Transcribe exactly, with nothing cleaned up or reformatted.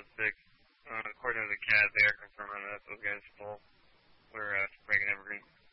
six. Uh, according to the C A D, they are confirming that those guys full. We're uh, breaking Evergreen.